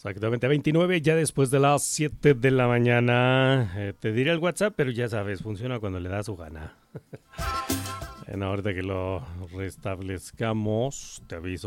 Exactamente, 29, ya después de las 7 de la mañana. Te diré el WhatsApp, pero ya sabes, funciona cuando le da su gana. Ahorita que lo restablezcamos, te aviso.